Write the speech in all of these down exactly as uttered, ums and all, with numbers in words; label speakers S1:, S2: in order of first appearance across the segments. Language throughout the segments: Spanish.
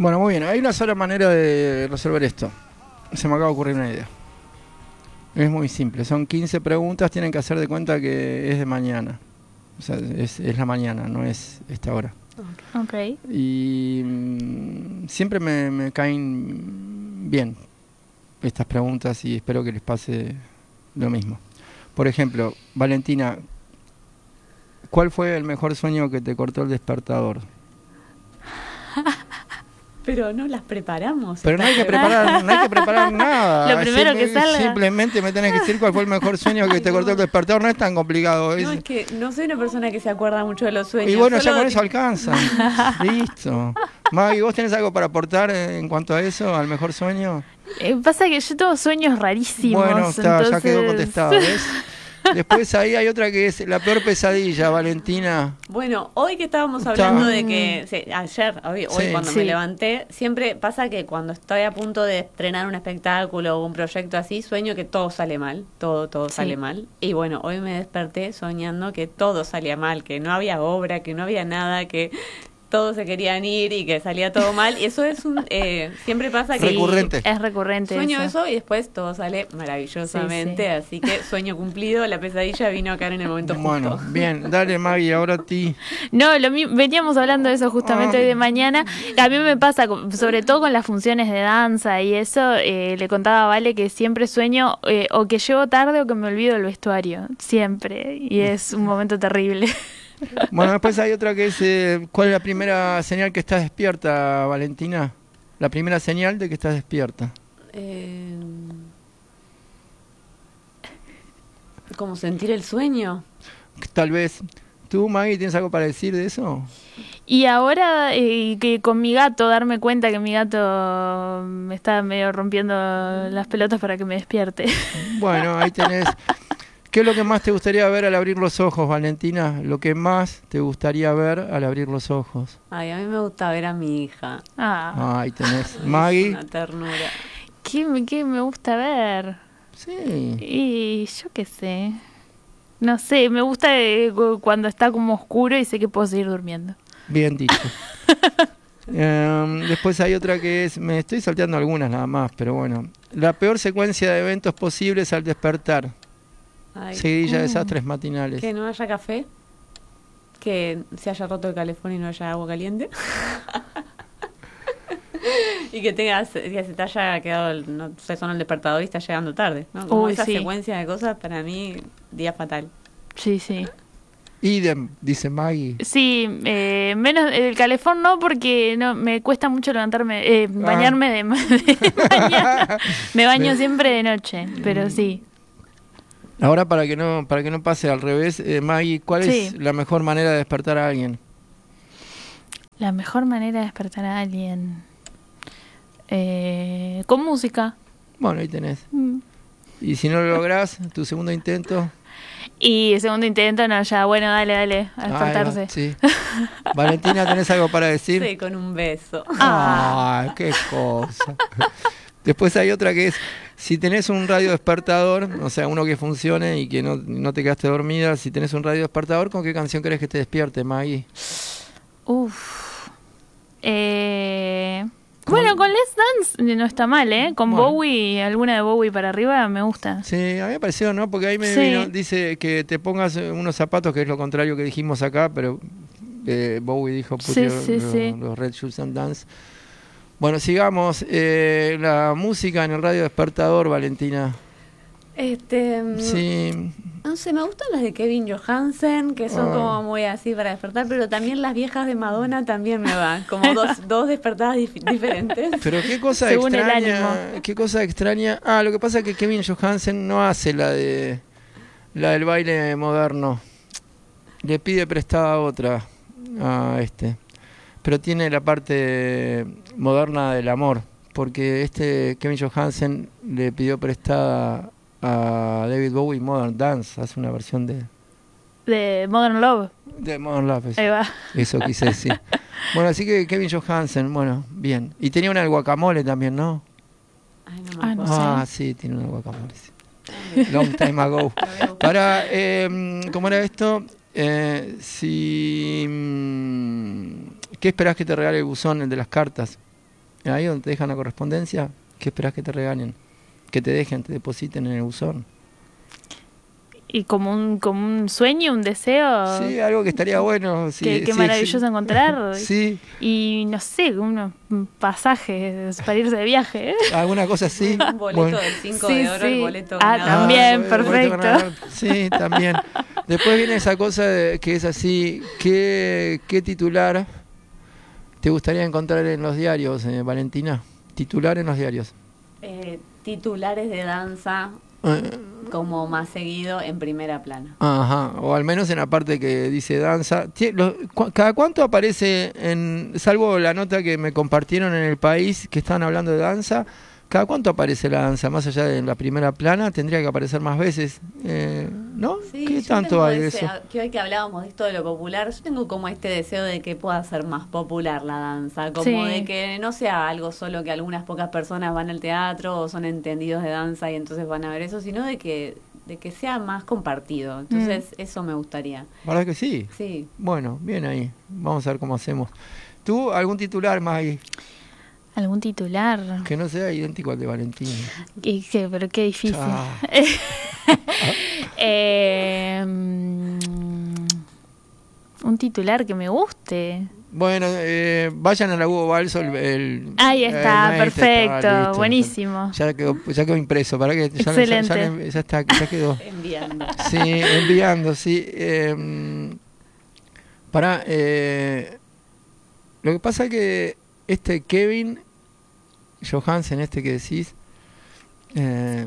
S1: Bueno, muy bien. Hay una sola manera de resolver esto. Se me acaba de ocurrir una idea. Es muy simple. Son quince preguntas. Tienen que hacer de cuenta que es de mañana. O sea, es, es la mañana, no es esta hora.
S2: Ok.
S1: Y mmm, siempre me, me caen bien estas preguntas y espero que les pase lo mismo. Por ejemplo, Valentina, ¿cuál fue el mejor sueño que te cortó el despertador?
S3: Pero no las preparamos.
S1: Pero no hay que preparar, no hay que preparar nada.
S2: Lo primero
S1: Simple,
S2: que salga.
S1: Simplemente me tenés que decir cuál fue el mejor sueño que
S3: Ay,
S1: te
S3: no.
S1: cortó el despertador. No es tan complicado. Es...
S3: No, es que no soy una persona que se acuerda mucho de los sueños.
S1: Y bueno,
S3: solo
S1: ya con
S3: de-
S1: eso alcanza. Listo. Maggie, ¿vos tenés algo para aportar en cuanto a eso, al mejor sueño?
S2: Eh, pasa que yo tengo sueños rarísimos.
S1: Bueno, está,
S2: entonces...
S1: ya quedó contestado, ¿ves? Después ahí hay otra que es la peor pesadilla, Valentina.
S3: Bueno, hoy que estábamos
S1: Está-
S3: hablando de que, sí, ayer, hoy, hoy
S1: Sí.
S3: cuando
S2: Sí.
S3: me levanté, siempre pasa que cuando estoy a punto de estrenar un espectáculo o un proyecto así, sueño que todo sale mal, todo, todo
S2: Sí.
S3: sale mal. Y bueno, hoy me desperté soñando que todo salía mal, que no había obra, que no había nada, que todos se querían ir y que salía todo mal. Y eso es un, eh, siempre pasa que
S1: Recurrente.
S2: Es recurrente.
S3: sueño
S2: eso.
S3: eso y después todo sale maravillosamente,
S2: Sí, sí.
S3: así que sueño cumplido, la pesadilla vino a caer en el momento
S1: Bueno,
S3: justo.
S1: bien, dale Maggie, ahora a ti.
S2: No, lo mi- veníamos hablando de eso justamente
S1: Ah.
S2: hoy de mañana. A mí me pasa, con- sobre todo con las funciones de danza y eso, eh, le contaba a Vale que siempre sueño eh, o que llego tarde o que me olvido el vestuario, siempre. Y es un momento terrible.
S1: Bueno, después hay otra que es, eh, ¿cuál es la primera señal que estás despierta, Valentina? La primera señal de que estás despierta.
S3: Eh, ¿Cómo sentir el sueño?
S1: Tal vez. ¿Tú, Maggie, tienes algo para decir de eso?
S2: Y ahora eh, que con mi gato, darme cuenta que mi gato me está medio rompiendo las pelotas para que me despierte.
S1: Bueno, ahí tenés. ¿Qué es lo que más te gustaría ver al abrir los ojos, Valentina? Lo que más te gustaría ver al abrir los ojos.
S3: Ay, a mí me gusta ver a mi hija.
S2: Ah,
S1: Ahí tenés.
S3: Es
S1: Maggie.
S3: una ternura.
S2: ¿qué, me- qué me gusta ver?
S1: Sí.
S2: Y yo qué sé. No sé, me gusta eh, cu- cuando está como oscuro y sé que puedo seguir durmiendo.
S1: Bien dicho. Em, después hay otra que es, me estoy salteando algunas nada más, pero bueno. La peor secuencia de eventos posibles al despertar.
S3: Ay,
S1: Seguidilla de
S2: Mm.
S1: desastres matinales.
S3: que no haya café, que se haya roto el calefón y no haya agua caliente. Y que tengas, que se te haya quedado, el- no sé, son el despertador y está llegando tarde, ¿no? Como
S2: Uy,
S3: esa
S2: sí.
S3: secuencia de cosas, para mí, día fatal.
S2: Sí, sí.
S1: Idem, dice Maggie.
S2: Sí, eh, menos el calefón no, porque no me cuesta mucho levantarme, eh, bañarme de, ma- de mañana. Me baño siempre de noche, pero sí.
S1: Ahora para que no para que no pase al revés, eh, Maggie, ¿cuál
S2: Sí.
S1: es la mejor manera de despertar a alguien?
S2: La mejor manera de despertar a alguien. Eh, con música.
S1: Bueno, ahí tenés.
S2: Mm.
S1: Y si no lo lográs, tu segundo intento.
S2: Y el segundo intento, no, ya, bueno, dale, dale, a despertarse.
S1: Ah, sí. Valentina, ¿tenés algo para decir?
S3: Sí, con un beso.
S1: Ay, qué cosa. Después hay otra que es, si tenés un radio despertador, o sea, uno que funcione y que no, no te quedaste dormida, si tenés un radio despertador, ¿con qué canción querés que te despierte, Maggie?
S2: Uf. Eh, bueno, con Let's Dance no está mal, ¿eh? Con
S1: Bueno.
S2: Bowie, alguna de Bowie para arriba, me gusta.
S1: Sí, a mí me pareció, ¿no? Porque ahí me
S2: Sí.
S1: vino, dice que te pongas unos zapatos, que es lo contrario que dijimos acá, pero eh, Bowie dijo put
S2: Sí,
S1: your-
S2: sí,
S1: lo-
S2: sí.
S1: los Red Shoes and Dance. Bueno, sigamos. Eh, la música en el radio despertador, Valentina.
S3: Este, mm,
S1: Sí.
S3: no sé, me gustan las de Kevin Johansen, que son
S1: Ah.
S3: como muy así para despertar, pero también las viejas de Madonna también me van, como dos, dos despertadas dif- diferentes.
S1: Pero qué cosa
S2: Según el
S1: extraña.
S2: ánimo.
S1: Qué cosa extraña. Ah, lo que pasa es que Kevin Johansen no hace la de la del baile moderno. Le pide prestada otra a este. Pero tiene la parte moderna del amor, porque este Kevin Johansen le pidió prestada a David Bowie Modern Dance, hace una versión de,
S2: De Modern Love.
S1: de Modern Love. Eso,
S2: Ahí va.
S1: eso quise decir. Bueno, así que Kevin Johansen, bueno, bien. Y tenía una del guacamole también, ¿no?
S3: Ay, no me
S2: Ah, no
S3: acuerdo.
S2: sé.
S1: Ah, sí, tiene una guacamole. Sí. Long time ago. Para, eh, ¿cómo era esto? Eh, si, mm, ¿qué esperás que te regale el buzón, el de las cartas? ahí donde te dejan la correspondencia, ¿qué esperás que te regalen? Que te dejen, te depositen en el buzón.
S2: Y como un, como un sueño, un deseo.
S1: Sí, algo que estaría bueno. Sí,
S2: Qué, qué
S1: sí,
S2: maravilloso
S1: sí.
S2: encontrar.
S1: Sí.
S2: Y no sé, unos pasajes para irse de viaje. ¿eh?
S1: Alguna cosa así.
S3: Un boleto
S1: Bueno.
S3: del cinco
S2: Sí,
S3: de oro,
S2: sí.
S3: el boleto
S2: Ah,
S3: ganador.
S2: también,
S1: Ah,
S2: perfecto.
S1: ganador. Sí, también. Después viene esa cosa de, que es así, ¿qué, qué titular te gustaría encontrar en los diarios, eh, Valentina? Titular en los diarios.
S3: Eh, titulares de danza
S1: Eh,
S3: como más seguido en primera plana.
S1: Ajá, o al menos en la parte que dice danza. Tie- lo- cu- ¿Cada cuánto aparece, en, salvo la nota que me compartieron en El País, que estaban hablando de danza, cada cuánto aparece la danza? Más allá de la primera plana, tendría que aparecer más veces, eh, ¿no?
S3: Sí,
S1: ¿Qué
S3: yo
S1: tanto
S3: tengo
S1: hay de
S3: ese-
S1: eso?
S3: Que hoy que hablábamos de esto de lo popular, yo tengo como este deseo de que pueda ser más popular la danza, como
S2: Sí.
S3: de que no sea algo solo que algunas pocas personas van al teatro o son entendidos de danza y entonces van a ver eso, sino de que de que sea más compartido. Entonces,
S2: Mm.
S3: eso me gustaría.
S1: ¿Verdad que sí?
S3: Sí.
S1: Bueno, bien ahí. Vamos a ver cómo hacemos. ¿Tú algún titular más ahí
S2: ¿Algún titular?
S1: que no sea idéntico al de Valentín?
S2: ¿Qué, qué, pero qué difícil.
S1: Ah.
S2: Eh, mm, un titular que me guste.
S1: Bueno, eh, vayan a la Hugo Balso. El, el-
S2: Ahí está,
S1: el-
S2: perfecto,
S1: está, listo.
S2: buenísimo.
S1: Ya quedó, ya quedó impreso. ¿Para qué? Ya,
S2: Excelente.
S1: Ya, ya- ya está, ya quedó.
S3: Enviando.
S1: Sí, enviando, sí. Eh, para, eh, lo que pasa es que este Kevin Johansen, este que decís, eh,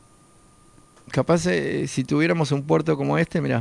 S1: capaz eh, si tuviéramos un puerto como este, mirá.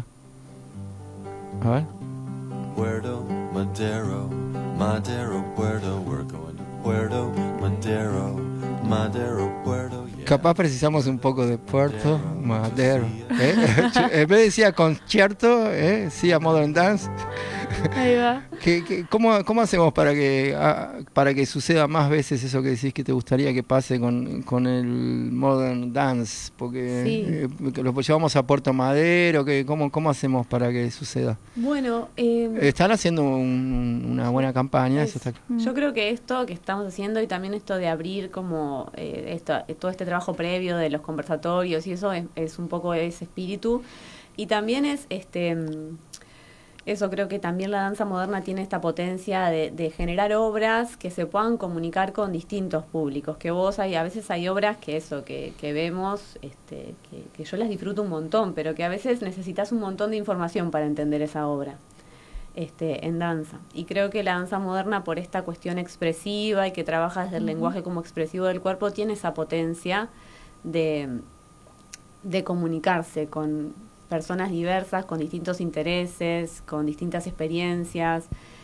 S1: A ver.
S4: Puerto Madero, Madero, Puerto, we're going to Puerto Madero, Madero, Puerto, yeah.
S1: Capaz precisamos un poco de Puerto Madero. ¿eh? En vez decía concierto, ¿eh? Sí, a Modern Dance.
S2: Ahí va.
S1: ¿Qué, qué, cómo, ¿Cómo hacemos para que a, para que suceda más veces eso que decís que te gustaría que pase con, con el Modern Dance? Porque
S3: Sí.
S1: eh, que lo llevamos a Puerto Madero, que, ¿cómo, ¿cómo hacemos para que suceda?
S3: Bueno, eh,
S1: Están haciendo un- una buena campaña,
S3: Es-
S1: eso está.
S3: yo creo que esto que estamos haciendo y también esto de abrir como eh, esto, todo este trabajo previo de los conversatorios y eso es, es un poco ese espíritu. Y también es este mm, eso, creo que también la danza moderna tiene esta potencia de, de generar obras que se puedan comunicar con distintos públicos. Que vos hay, a veces hay obras que eso, que, que vemos, este, que, que yo las disfruto un montón, pero que a veces necesitas un montón de información para entender esa obra. Este, en danza. Y creo que la danza moderna, por esta cuestión expresiva y que trabaja desde el uh-huh. lenguaje como expresivo del cuerpo, tiene esa potencia de, de comunicarse con personas diversas, con distintos intereses, con distintas experiencias.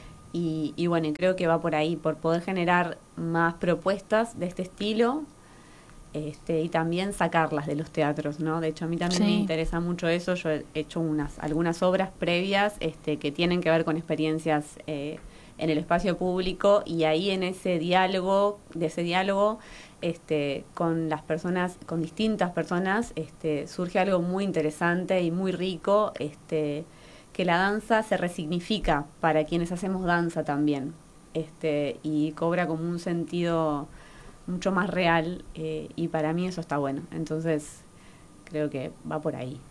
S3: Y, y bueno, y creo que va por ahí, por poder generar más propuestas de este estilo. Este, y también sacarlas de los teatros, ¿no? De hecho, a mí también
S2: Sí.
S3: me interesa mucho eso. Yo he hecho unas algunas obras previas este, que tienen que ver con experiencias eh, en el espacio público, y ahí en ese diálogo, de ese diálogo este, con las personas, con distintas personas, este, surge algo muy interesante y muy rico, este, que la danza se resignifica para quienes hacemos danza también, este, y cobra como un sentido mucho más real, eh, y para mí eso está bueno. Entonces creo que va por ahí.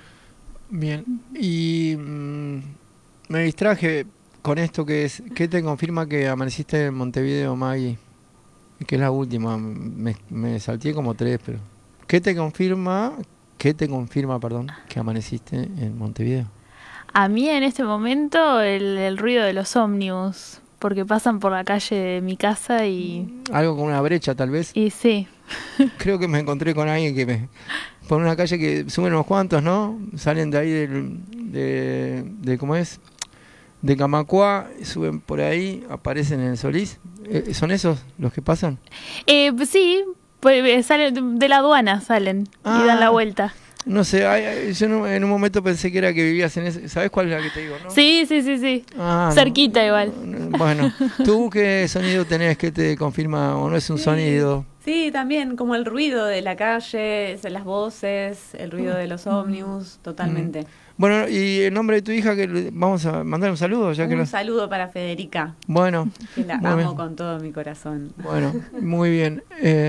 S1: Bien, y mmm, me distraje con esto que es, ¿qué te confirma que amaneciste en Montevideo, Maggie? Que es la última, me, me salté como tres, pero ¿qué te confirma, qué te confirma, perdón, que amaneciste en Montevideo?
S2: A mí en este momento el, el ruido de los ómnibus, porque pasan por la calle de mi casa y...
S1: Algo con una brecha, tal vez.
S2: Y sí.
S1: Creo que me encontré con alguien que me... Por una calle que suben unos cuantos, ¿no? Salen de ahí del... De, de ¿cómo es? De Camacuá, suben por ahí, aparecen en el Solís. Eh, ¿Son esos los que pasan?
S2: Eh, sí, pues, salen de la aduana, salen
S1: Ah.
S2: y dan la vuelta.
S1: No sé, ay, ay, yo en, en un momento pensé que era que vivías en ese... ¿Sabes cuál es la que te digo, no?
S2: Sí, sí, sí, sí.
S1: Ah,
S2: cerquita
S1: no,
S2: igual.
S1: no, bueno, ¿tú qué sonido tenés que te confirma o no es un
S3: Sí.
S1: sonido?
S3: Sí, también como el ruido de la calle, las voces, el ruido de los ómnibus, totalmente.
S1: Bueno, y en nombre de tu hija, que le- vamos a mandar un saludo, ya que
S3: Un
S1: lo-
S3: saludo para Federica,
S1: Bueno,
S3: que la
S1: muy
S3: amo
S1: bien.
S3: con todo mi corazón.
S1: Bueno, muy bien.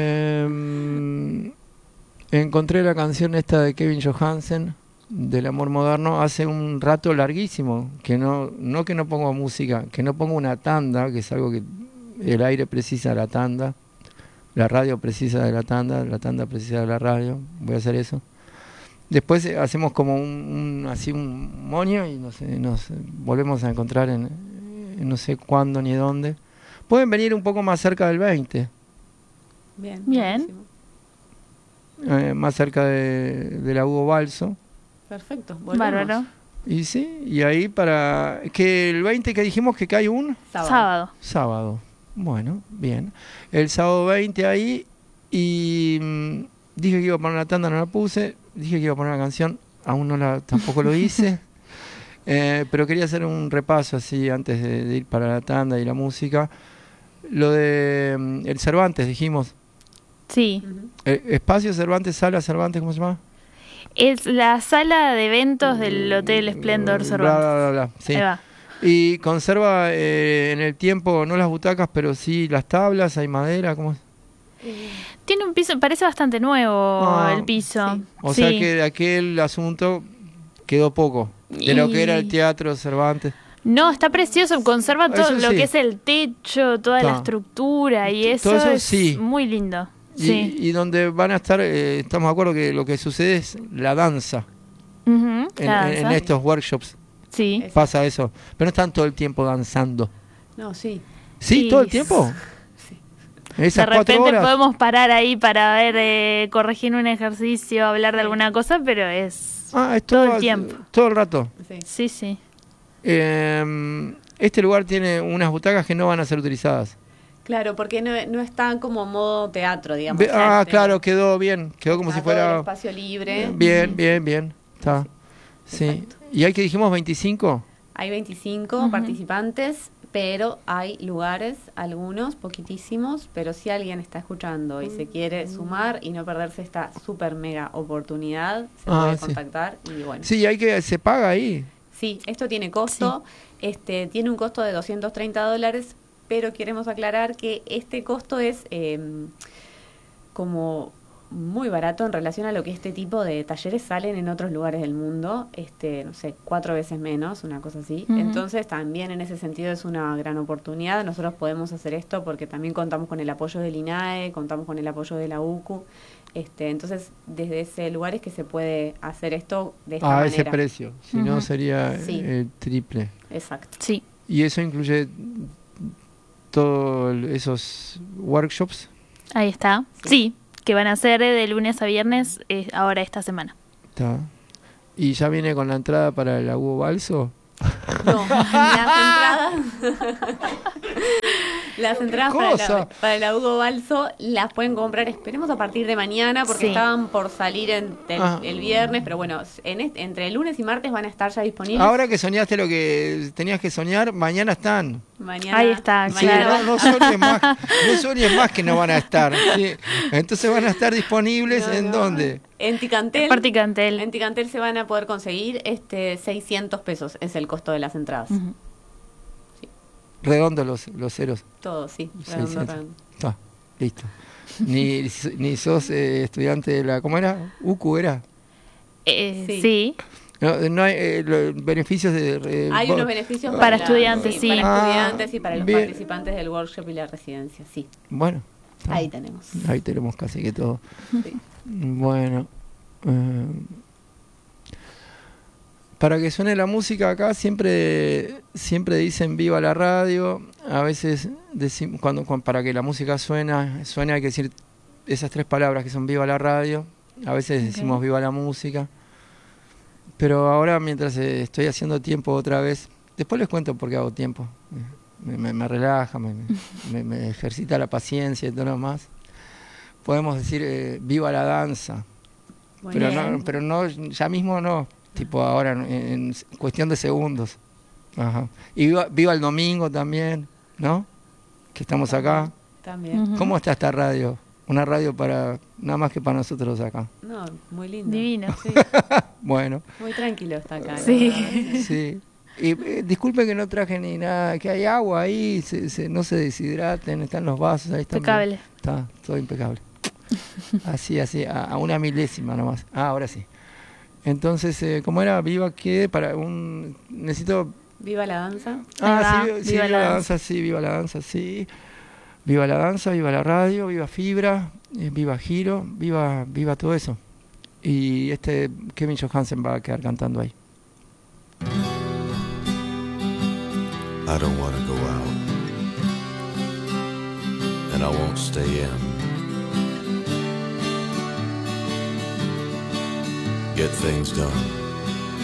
S1: Eh, encontré la canción esta de Kevin Johansen, del amor moderno, hace un rato larguísimo, que no, no que no pongo música, que no pongo una tanda, que es algo que el aire precisa de la tanda, la radio precisa de la tanda, la tanda precisa de la radio, voy a hacer eso. Después eh, hacemos como un, un- así un moño y nos, eh, nos volvemos a encontrar en, en no sé cuándo ni dónde. Pueden venir un poco más cerca del veinte,
S3: Bien.
S2: Bien.
S3: buenísimo.
S1: eh, más cerca de, de la Hugo Balso.
S3: Perfecto. volvemos.
S2: Bárbaro.
S1: Y sí, y ahí para... que el veinte que dijimos que cae un
S3: Sábado.
S2: Sábado.
S1: sábado. Bueno, bien. El sábado veinte ahí y mm, dije que iba a poner una tanda, no la puse. Dije que iba a poner una canción, aún no la, tampoco lo hice. Eh, pero quería hacer un repaso así antes de, de ir para la tanda y la música. Lo de mm, el Cervantes, dijimos.
S2: Sí.
S3: Ujú.
S1: Eh, Espacio Cervantes, Sala Cervantes, ¿cómo se llama?
S2: Es la sala de eventos del Hotel Splendor
S1: Bla,
S2: Cervantes.
S1: bla, bla, bla, sí.
S2: Ahí va.
S1: Y conserva eh, en el tiempo, no las butacas, pero sí las tablas, hay madera, ¿cómo es?
S2: Tiene un piso, parece bastante nuevo
S1: Ah,
S2: el piso.
S3: sí.
S1: O
S2: Sí.
S1: sea que de aquel asunto quedó poco, de lo que era el
S2: Y-
S1: teatro Cervantes.
S2: No, está precioso, conserva todo
S1: Eso
S2: lo
S1: sí.
S2: que es el techo, toda la
S1: Ta.
S2: estructura y
S1: T-
S2: eso,
S1: todo eso
S2: es
S1: sí.
S2: muy lindo.
S1: Y,
S2: Sí.
S1: y donde van a estar, eh, estamos de acuerdo que lo que sucede es la danza,
S2: Ujú,
S1: en,
S2: la
S1: en- en
S2: danza.
S1: estos workshops
S2: Sí.
S3: Es-
S1: pasa eso, pero no están todo el tiempo danzando.
S3: No, sí.
S1: ¿Sí?
S2: Sí.
S1: ¿Todo el tiempo?
S3: Sí.
S1: Esas
S2: De
S1: cuatro
S2: repente
S1: horas.
S2: podemos parar ahí para ver, eh, corregir un ejercicio, hablar de
S3: Sí.
S2: alguna cosa, pero es...
S1: Ah, es
S2: todo
S1: todo,
S2: el tiempo.
S1: todo el rato.
S3: Sí.
S2: Sí, sí.
S1: Eh, este lugar tiene unas butacas que no van a ser utilizadas.
S3: Claro, porque no, no está como modo teatro, digamos.
S1: Ve-
S3: o sea,
S1: ah,
S3: este,
S1: claro, quedó bien. Quedó como
S3: está
S1: si
S3: todo el
S1: fuera...
S3: espacio libre.
S1: Bien, bien, bien. Está. Sí.
S3: Exacto.
S1: ¿Y hay que dijimos veinticinco?
S3: Hay veinticinco
S2: Ujú.
S3: participantes, pero hay lugares, algunos, poquitísimos, pero si alguien está escuchando y se quiere sumar y no perderse esta super mega oportunidad, se
S1: Ah,
S3: puede
S1: sí.
S3: contactar y bueno.
S1: Sí, hay que... se paga ahí.
S3: Sí, esto tiene costo, este tiene un costo de doscientos treinta dólares, pero queremos aclarar que este costo es eh, como muy barato en relación a lo que este tipo de talleres salen en otros lugares del mundo, este no sé, cuatro veces menos, una cosa así.
S2: Ujú.
S3: Entonces también en ese sentido es una gran oportunidad. Nosotros podemos hacer esto porque también contamos con el apoyo del I N A E, contamos con el apoyo de la U C U. Este, entonces, desde ese lugar es que se puede hacer esto de esta
S1: A
S3: manera.
S1: ese precio. Si no,
S2: Ujú.
S1: sería
S3: Sí.
S1: el triple.
S3: Exacto.
S2: Sí.
S1: Y eso incluye todos esos workshops.
S2: Ahí está. Sí, que van a ser eh, de lunes a viernes eh, ahora esta semana.
S1: Está. Y ya viene con la entrada para el Hugo Balso.
S3: No, las entradas. Las entradas para
S1: cosa?
S3: la, para la Hugo Balso las pueden comprar, esperemos a partir de mañana, porque
S2: Sí.
S3: estaban por salir en- el,
S1: Ah.
S3: el viernes, pero bueno, en este- entre el lunes y martes van a estar ya disponibles.
S1: Ahora que soñaste lo que tenías que soñar, mañana están.
S3: Mañana,
S2: Ahí está,
S1: Sí,
S3: mañana
S2: claro.
S1: no, no sueñes más, no sueñes más que no van a estar. Sí. Entonces van a estar disponibles
S3: No,
S1: en
S3: no.
S1: dónde.
S3: En Ticantel.
S2: Particantel.
S3: En Ticantel se van a poder conseguir este seiscientos pesos, es el costo de las entradas.
S2: Ujú.
S1: Redondos los, los ceros.
S3: Todo, sí.
S1: Sí,
S3: redondo,
S1: sí.
S3: redondo.
S1: Está, listo. Ni, ni sos eh, estudiante de la... ¿Cómo era? ¿U C U era?
S2: Eh,
S3: Sí.
S2: sí.
S1: No, no hay eh, lo- beneficios de... eh,
S3: Hay
S1: bo-
S3: unos beneficios
S2: Para estudiantes, sí.
S3: Para
S1: Ah,
S3: estudiantes y para los
S1: bien.
S3: participantes del workshop y la residencia, sí.
S1: Bueno. está.
S3: Ahí tenemos.
S1: Ahí tenemos casi que todo.
S3: Sí.
S1: Bueno. eh, para que suene la música acá siempre siempre dicen viva la radio. A veces decimos, cuando, cuando para que la música suena, suene hay que decir esas tres palabras que son viva la radio. A veces decimos
S2: Ok.
S1: viva la música. Pero ahora mientras eh, estoy haciendo tiempo otra vez, después les cuento por qué hago tiempo. Me, me- me relaja, me, me- me ejercita la paciencia y todo lo más. Podemos decir eh, viva la danza.
S3: Muy
S1: Pero
S3: bien.
S1: no, pero no, ya mismo no. Tipo ahora, en, en cuestión de segundos. Ajá. Y viva, viva el domingo también, ¿no? Que estamos acá.
S3: También.
S2: Ujú.
S1: ¿Cómo está esta radio? una radio para nada más que para nosotros acá.
S3: No, muy lindo.
S2: Divino.
S3: Sí.
S1: Bueno,
S3: Muy tranquilo está acá.
S2: Sí.
S1: sí. Y eh, disculpen que no traje ni nada, que hay agua ahí, se, se, no se deshidraten, están los vasos, ahí están.
S2: Impecable.
S1: Está, todo impecable. Así, así, a, a una milésima nomás. Ah, ahora sí. Entonces, eh, ¿cómo era? Viva que para un... Necesito...
S3: Viva la danza.
S1: Ah,
S2: Ahí
S1: sí,
S2: va,
S1: sí,
S2: viva
S1: viva
S2: la
S1: la
S2: danza.
S1: danza, sí, viva la danza, sí. Viva la danza, viva la radio, viva Fibra, eh, viva Giro, viva, viva todo eso. Y este Kevin Johansen va a quedar cantando ahí.
S4: I don't want to go out, and I won't stay in. Get things done